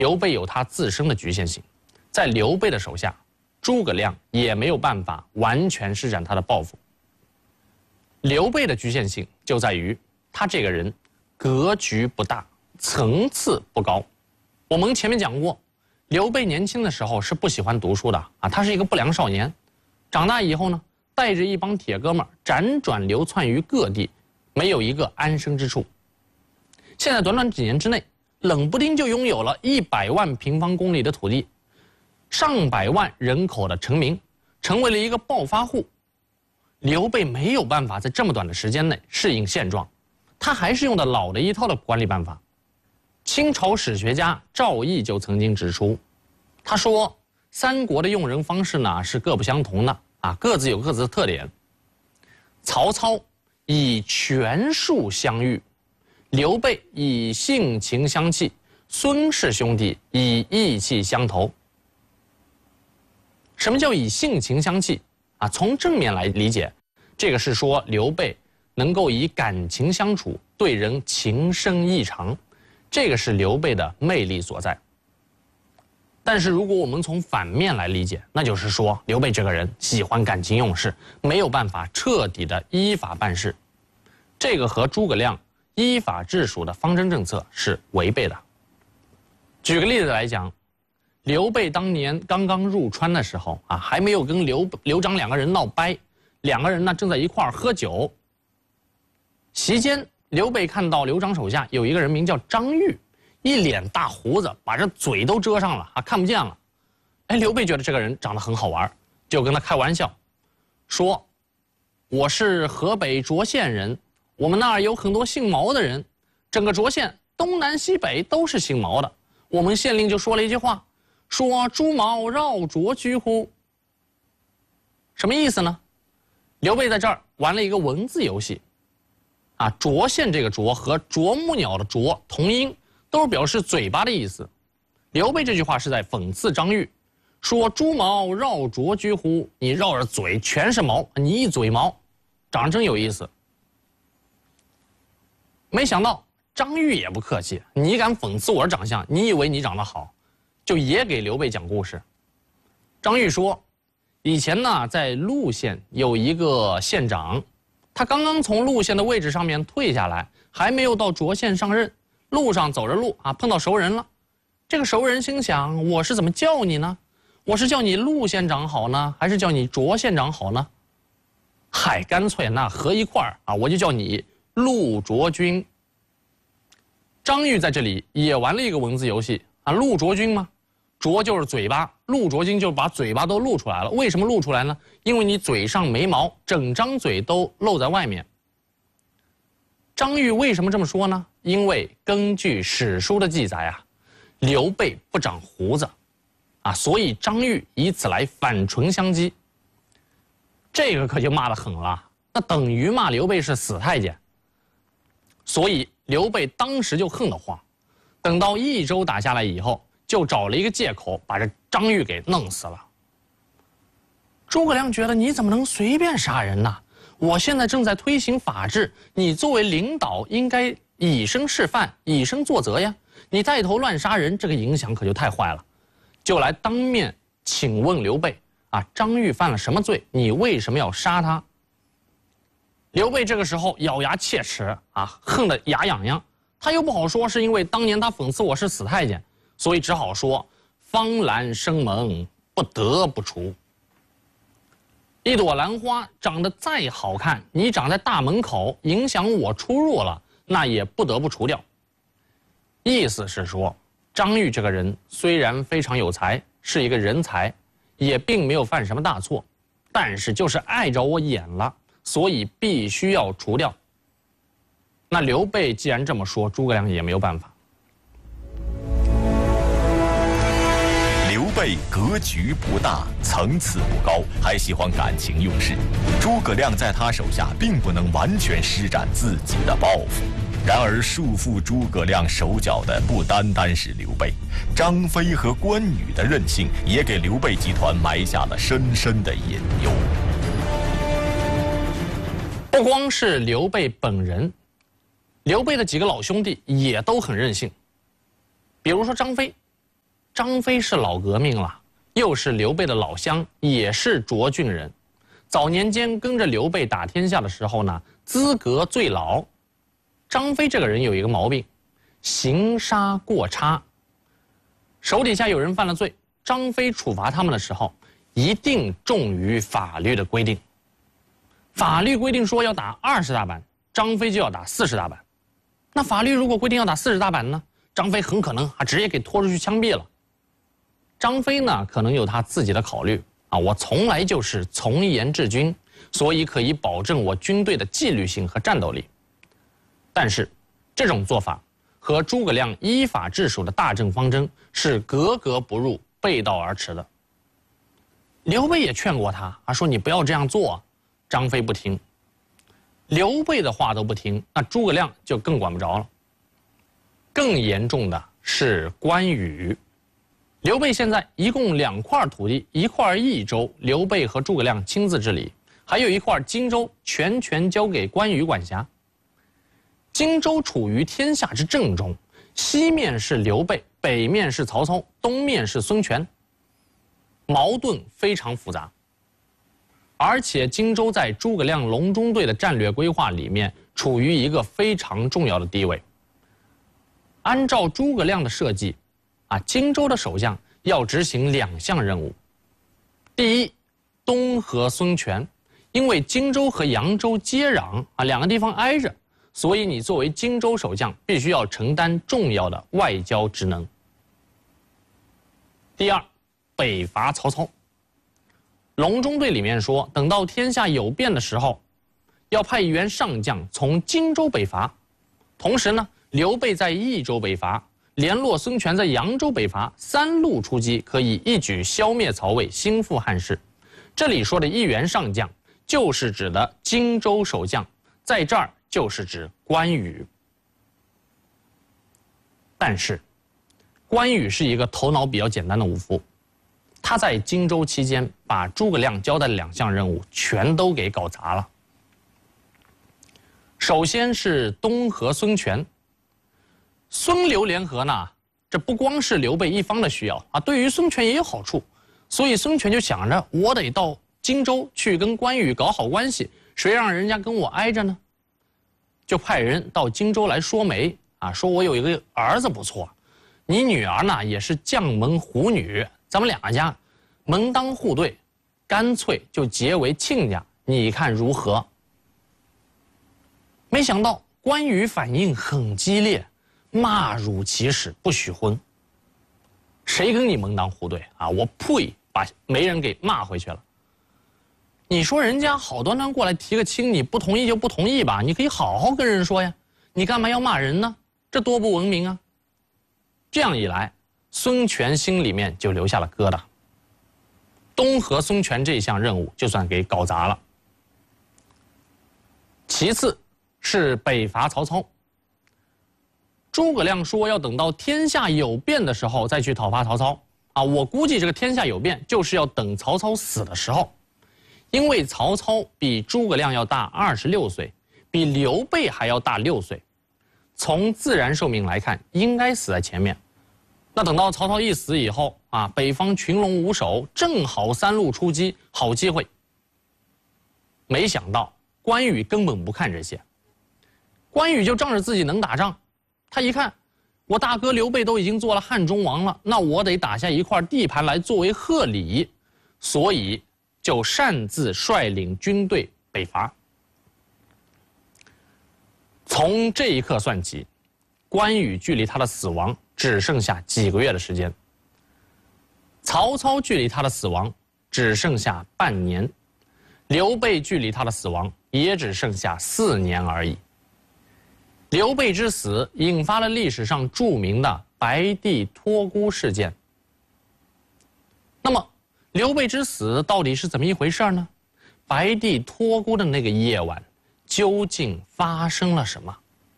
刘备有他自身的局限性，在刘备的手下，诸葛亮也没有办法完全施展他的抱负。刘备的局限性就在于他这个人格局不大，层次不高。我们前面讲过，刘备年轻的时候是不喜欢读书的啊，他是一个不良少年。长大以后呢，带着一帮铁哥们辗转流窜于各地，没有一个安身之处。现在短短几年之内，冷不丁就拥有了100万平方公里的土地，上百万人口的臣民，成为了一个暴发户。刘备没有办法在这么短的时间内适应现状，他还是用的老的一套的管理办法。清朝史学家赵翼就曾经指出，他说三国的用人方式呢是各不相同的啊，各自有各自的特点。曹操以权术相遇，刘备以性情相契，孙氏兄弟以义气相投。什么叫以性情相契啊？从正面来理解，这个是说刘备能够以感情相处，对人情深意长，这个是刘备的魅力所在。但是如果我们从反面来理解，那就是说刘备这个人喜欢感情用事，没有办法彻底的依法办事，这个和诸葛亮依法治蜀的方针政策是违背的。举个例子来讲，刘备当年刚刚入川的时候啊，还没有跟刘璋两个人闹掰，两个人呢正在一块儿喝酒。席间，刘备看到刘璋手下有一个人名叫张玉，一脸大胡子，把这嘴都遮上了啊，看不见了。哎，刘备觉得这个人长得很好玩，就跟他开玩笑，说：“我是河北涿县人，我们那儿有很多姓毛的人，整个涿县东南西北都是姓毛的。我们县令就说了一句话，说朱毛绕涿居乎？什么意思呢？刘备在这儿玩了一个文字游戏，啊，涿县这个涿和啄木鸟的啄同音，都是表示嘴巴的意思。刘备这句话是在讽刺张玉，说朱毛绕涿居乎？你绕着嘴全是毛，你一嘴毛，长得真有意思。没想到张玉也不客气，你敢讽刺我的长相，你以为你长得好，就也给刘备讲故事。张玉说，以前呢，在陆县有一个县长，他刚刚从陆县的位置上面退下来，还没有到涿县上任，路上走着路啊，碰到熟人了。这个熟人心想，我是怎么叫你呢？我是叫你陆县长好呢，还是叫你涿县长好呢？嗨，干脆那合一块儿啊，我就叫你陆卓君。张玉在这里也玩了一个文字游戏啊，陆卓君嘛，卓就是嘴巴，陆卓君就把嘴巴都露出来了。为什么露出来呢？因为你嘴上没毛，整张嘴都露在外面。张玉为什么这么说呢？因为根据史书的记载啊，刘备不长胡子啊，所以张玉以此来反唇相讥。这个可就骂得狠了，那等于骂刘备是死太监。所以刘备当时就恨得慌，等到益州打下来以后，就找了一个借口把这张玉给弄死了。诸葛亮觉得你怎么能随便杀人呢？我现在正在推行法治，你作为领导应该以身示范，以身作则呀。你带头乱杀人，这个影响可就太坏了。就来当面请问刘备啊，张玉犯了什么罪？你为什么要杀他？刘备这个时候咬牙切齿啊，恨得牙痒痒。他又不好说是因为当年他讽刺我是死太监，所以只好说方兰生萌，不得不除。一朵兰花长得再好看，你长在大门口，影响我出入了，那也不得不除掉。意思是说，张玉这个人虽然非常有才，是一个人才，也并没有犯什么大错，但是就是碍着我眼了，所以必须要除掉。那刘备既然这么说，诸葛亮也没有办法。 刘备格局不大，层次不高，还喜欢感情用事。诸葛亮在他手下并不能完全施展自己的抱负。然而，束缚诸葛亮手脚的不单单是刘备，张飞和关羽的任性也给刘备集团埋下了深深的隐忧。 不光是刘备本人，刘备的几个老兄弟也都很任性。比如说张飞， 张飞是老革命了，又是刘备的老乡，也是涿郡人。早年间跟着刘备打天下的时候呢，资格最老。张飞这个人有一个毛病，行杀过差。手底下有人犯了罪，张飞处罚他们的时候，一定重于法律的规定。法律规定说要打20大板，张飞就要打40大板。那法律如果规定要打40大板呢，张飞很可能直接给拖出去枪毙了。张飞呢，可能有他自己的考虑我从来就是从严治军，所以可以保证我军队的纪律性和战斗力。但是，这种做法和诸葛亮依法治蜀的大政方针是格格不入、背道而驰的。刘备也劝过他说你不要这样做，张飞不听。刘备的话都不听，那诸葛亮就更管不着了。更严重的是关羽。刘备现在一共2块土地，一块益州，刘备和诸葛亮亲自治理，还有一块荆州，全权交给关羽管辖。荆州处于天下之正中，西面是刘备，北面是曹操，东面是孙权，矛盾非常复杂。而且荆州在诸葛亮隆中对的战略规划里面处于一个非常重要的地位。按照诸葛亮的设计荆州的守将要执行2项任务。第一，东和孙权，因为荆州和扬州接壤2个地方挨着，所以你作为荆州守将必须要承担重要的外交职能。第二，北伐曹操。隆中对里面说，等到天下有变的时候，要派一员上将从荆州北伐，同时呢，刘备在益州北伐，联络孙权在扬州北伐，3路出击，可以一举消灭曹魏，兴复汉室。这里说的一员上将，就是指的荆州守将，在这儿就是指关羽。但是，关羽是一个头脑比较简单的武夫，他在荆州期间把诸葛亮交代的2项任务全都给搞砸了。首先是东和孙权。孙刘联合呢，这不光是刘备一方的需要对于孙权也有好处，所以孙权就想着我得到荆州去跟关羽搞好关系，谁让人家跟我挨着呢？就派人到荆州来说媒说我有一个儿子不错，你女儿呢也是将门虎女，咱们2家门当户对，干脆就结为亲家，你看如何？没想到关羽反应很激烈，骂辱其使，不许婚。谁跟你门当户对我呸，把媒人给骂回去了。你说人家好端端过来提个亲，你不同意就不同意吧，你可以好好跟人说呀，你干嘛要骂人呢？这多不文明啊！这样一来，孙权心里面就留下了疙瘩。东和孙权这项任务就算给搞砸了。其次是北伐曹操。诸葛亮说要等到天下有变的时候再去讨伐曹操我估计这个天下有变就是要等曹操死的时候，因为曹操比诸葛亮要大26岁，比刘备还要大6岁，从自然寿命来看应该死在前面。那等到曹操一死以后北方群龙无首，正好3路出击，好机会。没想到关羽根本不看这些，关羽就仗着自己能打仗，他一看我大哥刘备都已经做了汉中王了，那我得打下一块地盘来作为贺礼，所以就擅自率领军队北伐。从这一刻算起，关羽距离他的死亡只剩下几个月的时间，曹操距离他的死亡只剩下半年，刘备距离他的死亡也只剩下4年而已。刘备之死引发了历史上著名的白帝托孤事件。那么，刘备之死到底是怎么一回事呢？白帝托孤的那个夜晚，究竟发生了什么？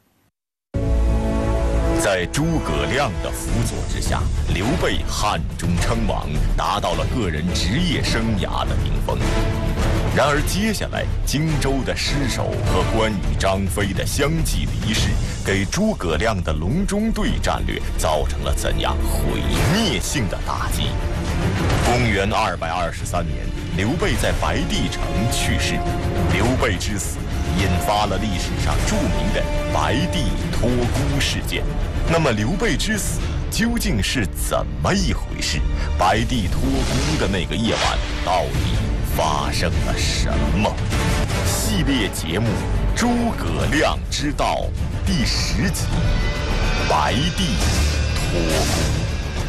在诸葛亮的辅佐之下，刘备汉中称王，达到了个人职业生涯的顶峰。 然而，接下来荆州的失守和关羽、张飞的相继离世，给诸葛亮的隆中对战略造成了怎样毁灭性的打击？公元223年，刘备在白帝城去世。刘备之死引发了历史上著名的白帝托孤事件。那么，刘备之死究竟是怎么一回事？白帝托孤的那个夜晚，到底发生了什么？系列节目《诸葛亮之道》第10集：白帝托孤。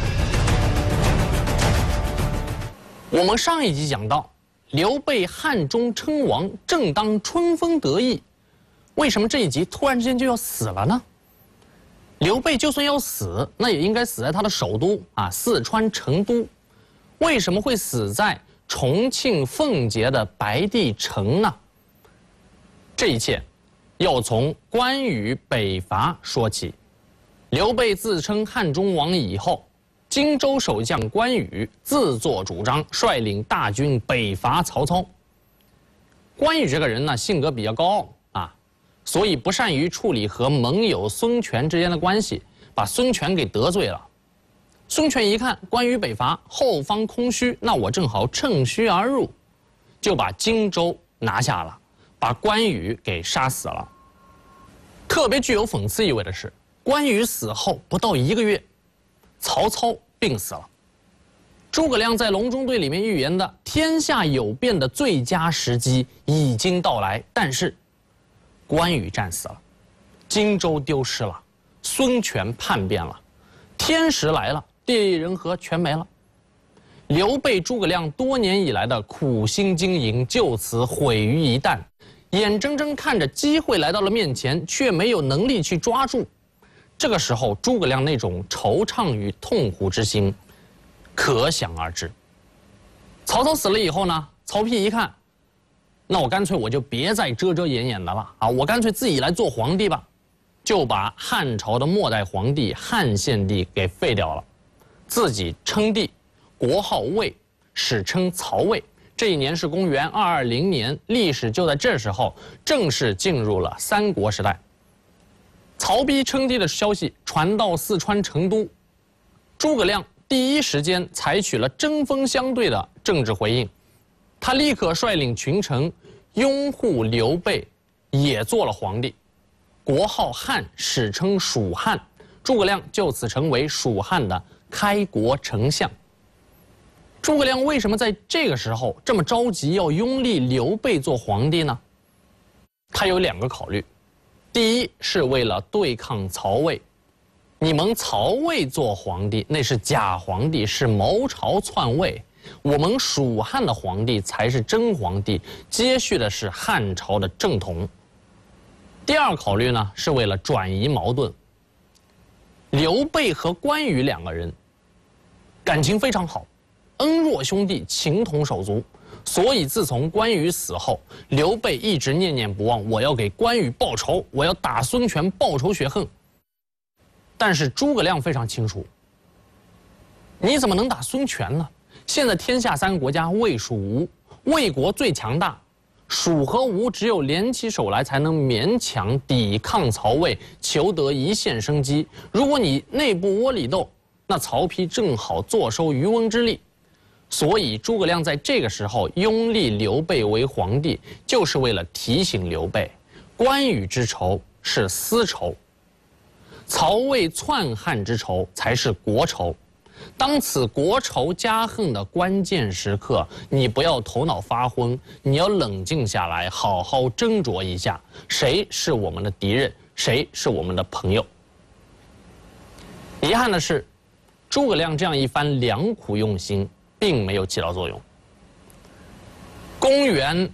我们上一集讲到，刘备汉中称王，正当春风得意，为什么这一集突然之间就要死了呢？刘备就算要死，那也应该死在他的首都四川成都，为什么会死在重庆奉节的白帝城呢？这一切要从关羽北伐说起。刘备自称汉中王以后，荆州守将关羽自作主张，率领大军北伐曹操。关羽这个人呢，性格比较高傲所以不善于处理和盟友孙权之间的关系，把孙权给得罪了。孙权一看关羽北伐，后方空虚，那我正好趁虚而入，就把荆州拿下了，把关羽给杀死了。特别具有讽刺意味的是，关羽死后不到1个月，曹操病死了。诸葛亮在隆中对里面预言的天下有变的最佳时机已经到来，但是关羽战死了，荆州丢失了，孙权叛变了，天时来了，地利人和全没了。刘备、诸葛亮多年以来的苦心经营就此毁于一旦，眼睁睁看着机会来到了面前，却没有能力去抓住。这个时候，诸葛亮那种惆怅与痛苦之心，可想而知。曹操死了以后呢，曹丕一看，那我干脆我就别再遮遮掩掩的了我干脆自己来做皇帝吧，就把汉朝的末代皇帝汉献帝给废掉了，自己称帝，国号魏，史称曹魏。这一年是公元220年，历史就在这时候正式进入了三国时代。曹丕称帝的消息传到四川成都，诸葛亮第一时间采取了针锋相对的政治回应，他立刻率领群臣拥护刘备，也做了皇帝，国号汉，史称蜀汉。诸葛亮就此成为蜀汉的开国丞相。诸葛亮为什么在这个时候这么着急要拥立刘备做皇帝呢？他有2个考虑，第一是为了对抗曹魏，你们曹魏做皇帝那是假皇帝，是谋朝篡位，我们蜀汉的皇帝才是真皇帝，接续的是汉朝的正统。第2考虑呢，是为了转移矛盾。刘备和关羽2个人感情非常好，恩若兄弟，情同手足，所以自从关羽死后，刘备一直念念不忘，我要给关羽报仇，我要打孙权报仇雪恨。但是诸葛亮非常清楚，你怎么能打孙权呢？现在天下3个国家，魏、蜀、吴，魏国最强大，蜀和吴只有联起手来才能勉强抵抗曹魏，求得一线生机。如果你内部窝里斗，那曹丕正好坐收渔翁之利。所以诸葛亮在这个时候拥立刘备为皇帝，就是为了提醒刘备，关羽之仇是私仇，曹魏篡汉之仇才是国仇。当此国仇家恨的关键时刻，你不要头脑发昏，你要冷静下来，好好斟酌一下，谁是我们的敌人，谁是我们的朋友。遗憾的是，诸葛亮这样一番良苦用心并没有起到作用。公元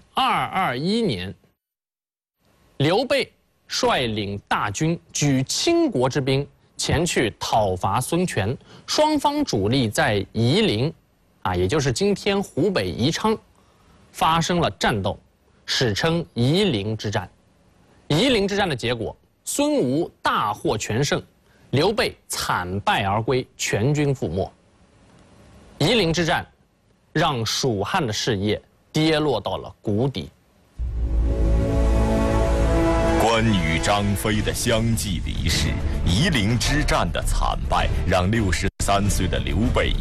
221年，刘备率领大军举倾国之兵前去讨伐孙权，双方主力在夷陵，也就是今天湖北宜昌，发生了战斗，史称夷陵之战。夷陵之战的结果，孙吴大获全胜，刘备惨败而归，全军覆没。夷陵之战让蜀汉的事业跌落到了谷底。 关羽、张飞的相继离世，夷陵之战的惨败，让63岁的刘备